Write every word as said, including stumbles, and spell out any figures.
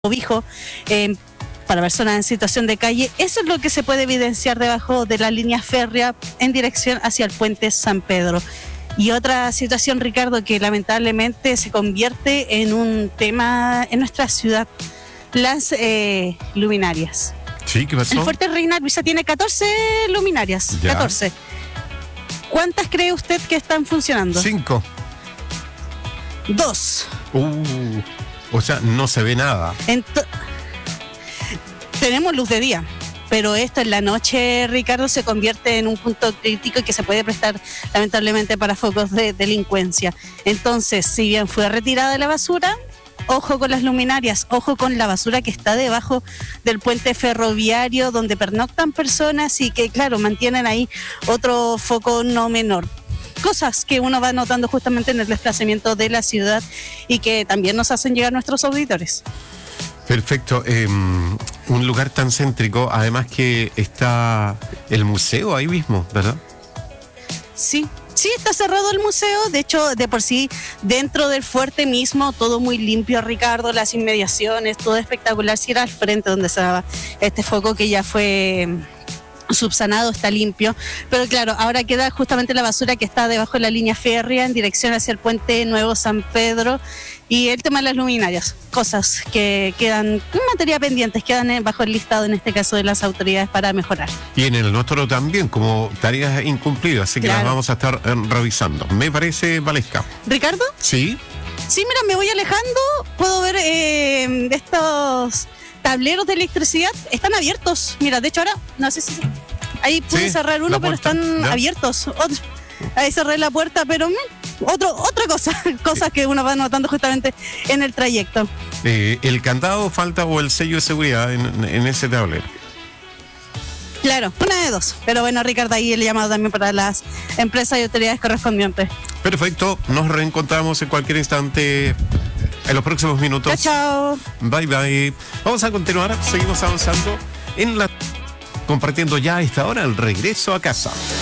cobijo eh, para personas en situación de calle. Eso es lo que se puede evidenciar debajo de la línea férrea en dirección hacia el puente San Pedro. Y otra situación, Ricardo, que lamentablemente se convierte en un tema en nuestra ciudad, las eh, luminarias. Sí, ¿qué pasó? El Fuerte Reina Luisa tiene catorce luminarias, ya. catorce. ¿Cuántas cree usted que están funcionando? Cinco. Dos. Uh, o sea, no se ve nada. Ento- Tenemos luz de día, pero esto en la noche, Ricardo, se convierte en un punto crítico y que se puede prestar lamentablemente para focos de delincuencia. Entonces, si bien fue retirada la basura, ojo con las luminarias, ojo con la basura que está debajo del puente ferroviario donde pernoctan personas y que, claro, mantienen ahí otro foco no menor. Cosas que uno va notando justamente en el desplazamiento de la ciudad y que también nos hacen llegar nuestros auditores. Perfecto. Eh, un lugar tan céntrico, además que está el museo ahí mismo, ¿verdad? Sí, sí, está cerrado el museo. De hecho, de por sí, dentro del fuerte mismo, todo muy limpio, Ricardo, las inmediaciones, todo espectacular. Si era al frente donde estaba este foco que ya fue subsanado, está limpio, pero claro, ahora queda justamente la basura que está debajo de la línea férrea en dirección hacia el puente Nuevo San Pedro y el tema de las luminarias, cosas que quedan en materia pendientes, quedan bajo el listado en este caso de las autoridades para mejorar. Y en el nuestro también, como tareas incumplidas, así que claro. las vamos a estar eh, revisando. Me parece, Valesca. ¿Ricardo? Sí. Sí, mira, me voy alejando, puedo ver eh, estos tableros de electricidad, están abiertos. Mira, de hecho ahora, no sé si... Ahí pude sí, cerrar uno, pero están ¿ya? abiertos. Otro, ahí cerré la puerta, pero otro, otra cosa, cosas que uno va notando justamente en el trayecto. Eh, ¿El candado falta o el sello de seguridad en, en ese tablero? Claro, una de dos. Pero bueno, Ricardo, ahí el llamado también para las empresas y autoridades correspondientes. Perfecto, nos reencontramos en cualquier instante en los próximos minutos. Chao, chao. Bye, bye. Vamos a continuar, seguimos avanzando en la... compartiendo ya a esta hora el regreso a casa.